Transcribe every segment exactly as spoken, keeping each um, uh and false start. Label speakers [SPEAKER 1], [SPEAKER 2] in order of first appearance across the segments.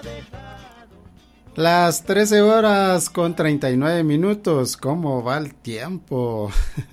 [SPEAKER 1] Las trece horas con treinta y nueve minutos. ¿Cómo va el tiempo?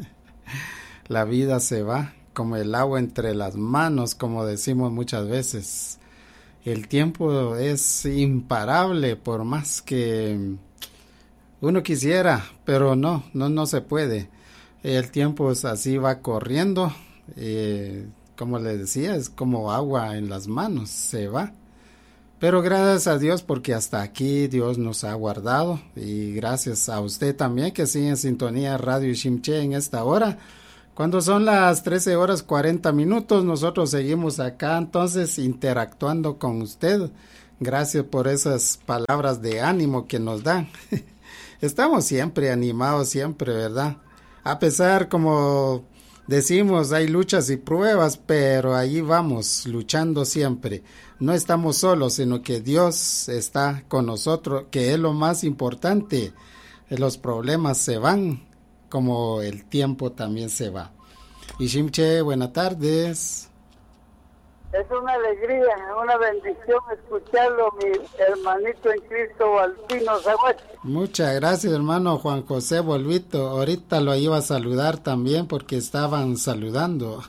[SPEAKER 1] La vida se va como el agua entre las manos, como decimos muchas veces. El tiempo es imparable, por más que uno quisiera, pero no, no, no se puede. El tiempo es así, va corriendo. Eh, como les decía, es como agua en las manos, se va. Pero gracias a Dios porque hasta aquí Dios nos ha guardado y gracias a usted también que sigue en sintonía Radio Shimche en esta hora. Cuando son las trece horas cuarenta minutos, nosotros seguimos acá entonces interactuando con usted. Gracias por esas palabras de ánimo que nos dan. Estamos siempre animados, siempre, ¿verdad? A pesar, como decimos, hay luchas y pruebas, pero allí vamos, luchando siempre. No estamos solos, sino que Dios está con nosotros, que es lo más importante. Los problemas se van, como el tiempo también se va. Y Shimche, buenas tardes.
[SPEAKER 2] Es una alegría, una bendición escucharlo, mi hermanito en Cristo, Valtino Zaguachi.
[SPEAKER 1] Muchas gracias, hermano Juan José Volvito. Ahorita lo iba a saludar también porque estaban saludando.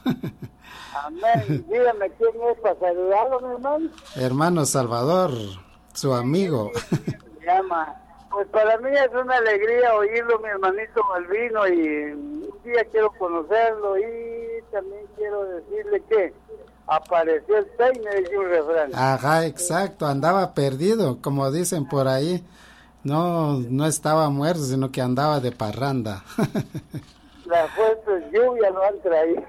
[SPEAKER 2] Amén. Dígame quién es para saludarlo, mi hermano.
[SPEAKER 1] Hermano Salvador, su amigo.
[SPEAKER 2] Me llama. Pues para mí es una alegría oírlo, mi hermanito Malvino, y un día quiero conocerlo y también quiero decirle que apareció el peine, dice un refrán.
[SPEAKER 1] Ajá, exacto, andaba perdido, como dicen por ahí. No, no estaba muerto, sino que andaba de parranda.
[SPEAKER 2] Las fuertes lluvias lo han traído.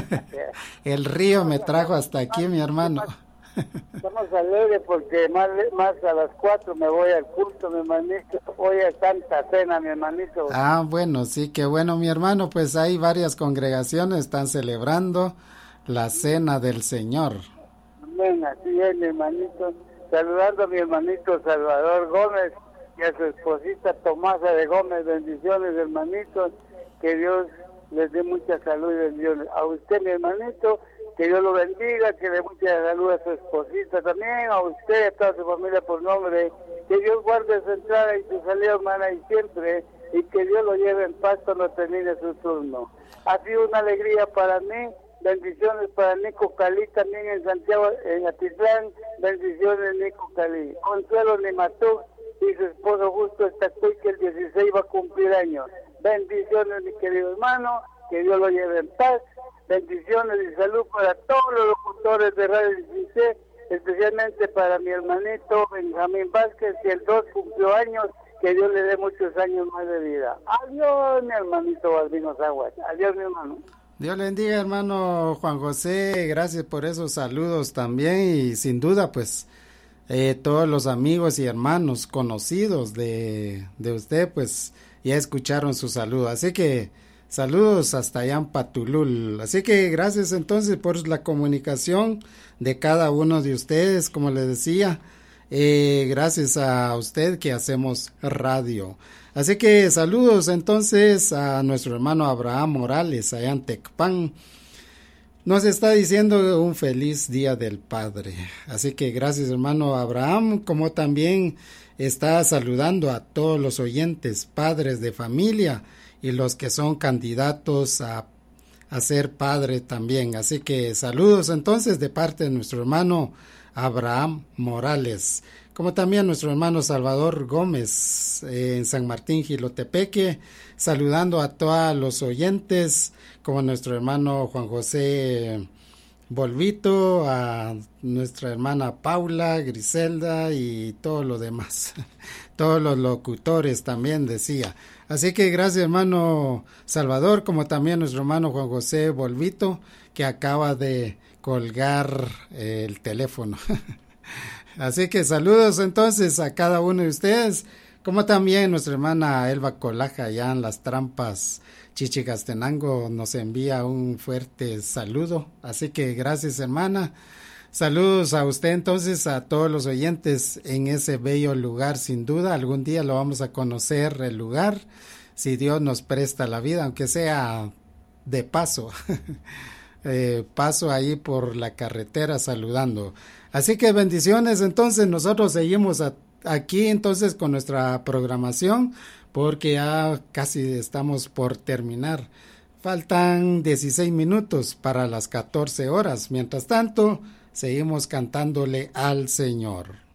[SPEAKER 1] El río me trajo hasta aquí, mi hermano.
[SPEAKER 2] Estamos alegres porque más, más a las cuatro me voy al culto, mi hermanito. Hoy es Santa Cena, mi hermanito.
[SPEAKER 1] Ah, bueno, sí, qué bueno, mi hermano. Pues hay varias congregaciones, están celebrando la Cena del Señor.
[SPEAKER 2] Amén, así es, mi hermanito. Saludando a mi hermanito Salvador Gómez y a su esposita Tomasa de Gómez. Bendiciones, hermanito. Que Dios les dé mucha salud y bendiciones. A usted, mi hermanito, que Dios lo bendiga, que le dé mucha salud a su esposita también, a usted, a toda su familia por nombre. Que Dios guarde su entrada y su salida, hermana, y siempre, y que Dios lo lleve en paz cuando termine su turno. Ha sido una alegría para mí. Bendiciones para Nico Cali también en Santiago, en Atitlán. Bendiciones, Nico Cali. Consuelo Nimatú y su esposo Justo Estacuy, que el dieciséis va a cumplir años. Bendiciones, mi querido hermano, que Dios lo lleve en paz. Bendiciones y salud para todos los locutores de Radio Shimche, especialmente para mi hermanito Benjamín Vázquez, que el dos cumplió años, que Dios le dé muchos años más de vida. Adiós, mi hermanito Balbino Zaguas. Adiós, mi hermano.
[SPEAKER 1] Dios le bendiga, hermano Juan José, gracias por esos saludos también y sin duda pues eh, todos los amigos y hermanos conocidos de, de usted pues ya escucharon su saludo, así que saludos hasta allá en Patulul, así que gracias entonces por la comunicación de cada uno de ustedes, como les decía, eh, gracias a usted que hacemos radio. Así que saludos entonces a nuestro hermano Abraham Morales allá en Tecpan. Nos está diciendo un feliz día del Padre. Así que gracias hermano Abraham, como también está saludando a todos los oyentes, padres de familia y los que son candidatos a, a ser padre también. Así que saludos entonces de parte de nuestro hermano Abraham Morales. Como también nuestro hermano Salvador Gómez eh, en San Martín Jilotepeque, saludando a todos los oyentes, como nuestro hermano Juan José Volvito, a nuestra hermana Paula, Griselda y todo lo demás, todos los locutores también decía. Así que gracias hermano Salvador, como también nuestro hermano Juan José Volvito, que acaba de colgar eh, el teléfono. Así que saludos entonces a cada uno de ustedes, como también nuestra hermana Elba Colaja allá en Las Trampas, Chichicastenango, nos envía un fuerte saludo. Así que gracias hermana, saludos a usted entonces, a todos los oyentes en ese bello lugar, sin duda, algún día lo vamos a conocer el lugar, si Dios nos presta la vida, aunque sea de paso. eh, paso ahí por la carretera saludando. Así que bendiciones, entonces nosotros seguimos a, aquí entonces con nuestra programación, porque ya casi estamos por terminar. Faltan dieciséis minutos para las catorce horas. Mientras tanto, seguimos cantándole al Señor.